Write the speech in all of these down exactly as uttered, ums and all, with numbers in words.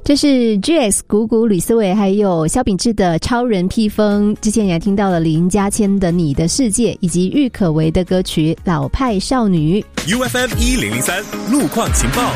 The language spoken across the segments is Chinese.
这是 G X 谷谷吕思维还有萧秉治的超人披风，之前也听到了林嘉谦的你的世界，以及郁可唯的歌曲老派少女。 U F M 一零零三路况情报，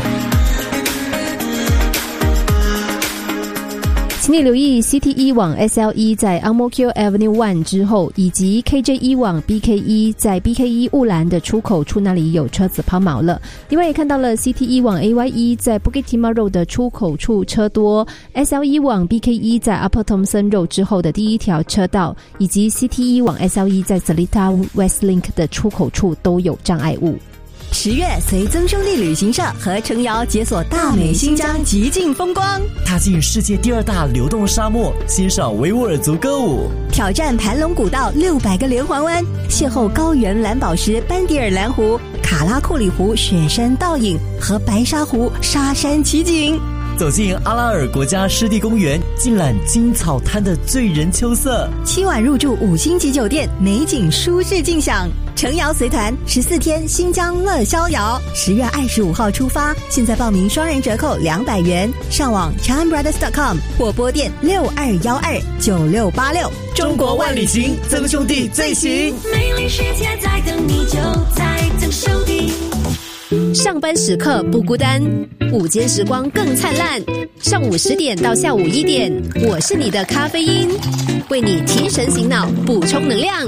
请你留意 C T 一 网 S L 一 在 Ang Mo Kio Avenue 一之后，以及 K J 一 网 B K 一 在 B K 一 雾兰的出口处那里有车子抛锚了。另外也看到了 C T 一 网 A Y 一 在 Bukit Timah Road 的出口处车多， S L 一 网 B K 一 在 Upper Thomson Road 之后的第一条车道，以及 C T 一 网 S L 一 在 Seletar West Link 的出口处都有障碍物。 十月随曾兄弟旅行社和程瑶解锁大美新疆极尽风光， 踏进世界第二大流动沙漠，欣赏维吾尔族歌舞， 挑战盘龙古道六百个连环弯，邂逅高原蓝宝石班迪尔蓝湖、卡拉库里湖雪山倒影和白沙湖沙山奇景， 走进阿拉尔国家湿地公园，尽览金草滩的醉人秋色， 七晚入住五星级酒店，美景舒适尽享。程瑶随团十四天新疆乐逍遥，十月二十五号出发，现在报名双人折扣两百元，上网 chime brothers dot com 或拨电六二一二九六八六。 中国万里行，曾兄弟最行， 美丽世界在等你，就在曾兄弟。 上班时刻不孤单，午间时光更灿烂。上午十点到下午一点，我是你的咖啡因，为你提神醒脑，补充能量。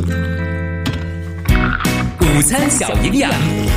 午餐小营养。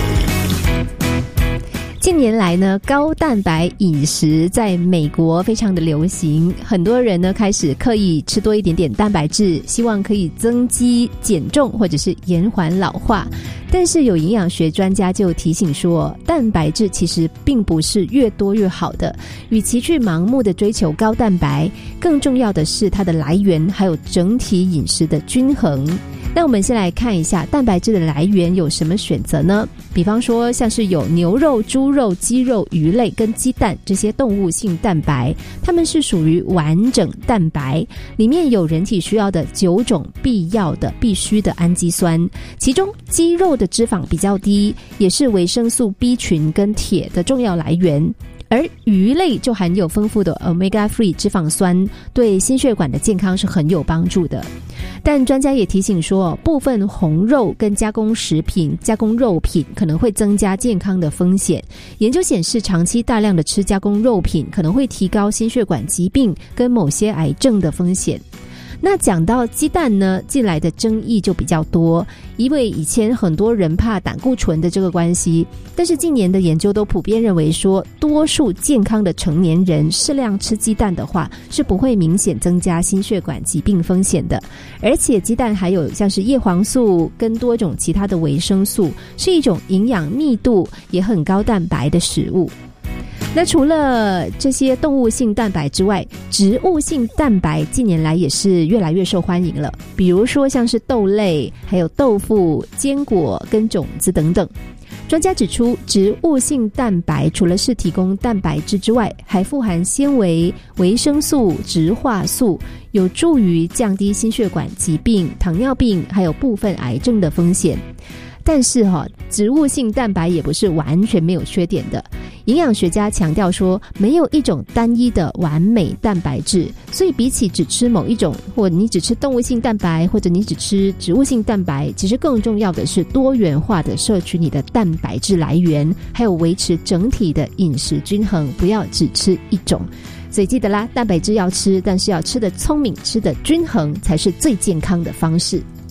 近年来呢，高蛋白饮食在美国非常的流行，很多人呢开始刻意吃多一点点蛋白质，希望可以增肌减重或者是延缓老化。但是有营养学专家就提醒说，蛋白质其实并不是越多越好的，与其去盲目的追求高蛋白，更重要的是它的来源还有整体饮食的均衡。那我们先来看一下蛋白质的来源有什么选择呢？比方说像是有牛肉、猪肉、鸡肉、鱼类跟鸡蛋这些动物性蛋白，它们是属于完整蛋白，里面有人体需要的九种必要的必须的氨基酸，其中鸡肉的脂肪比较低，也是维生素 B 群跟铁的重要来源。而鱼类就含有丰富的 omega 三 脂肪酸，对心血管的健康是很有帮助的。但专家也提醒说，部分红肉跟加工食品、加工肉品可能会增加健康的风险。研究显示，长期大量的吃加工肉品可能会提高心血管疾病跟某些癌症的风险。那讲到鸡蛋呢，近来的争议就比较多，因为以前很多人怕胆固醇的这个关系，但是近年的研究都普遍认为说，多数健康的成年人适量吃鸡蛋的话，是不会明显增加心血管疾病风险的。而且鸡蛋还有像是叶黄素跟多种其他的维生素，是一种营养密度也很高蛋白的食物。那除了这些动物性蛋白之外，植物性蛋白近年来也是越来越受欢迎了，比如说像是豆类，还有豆腐、坚果跟种子等等。专家指出，植物性蛋白除了是提供蛋白质之外，还富含纤维、维生素、植化素，有助于降低心血管疾病、糖尿病还有部分癌症的风险。但是哈、哦，植物性蛋白也不是完全没有缺点的。营养学家强调说，没有一种单一的完美蛋白质，所以比起只吃某一种，或你只吃动物性蛋白，或者你只吃植物性蛋白，其实更重要的是多元化的摄取你的蛋白质来源，还有维持整体的饮食均衡，不要只吃一种。所以记得啦，蛋白质要吃，但是要吃得聪明，吃得均衡，才是最健康的方式。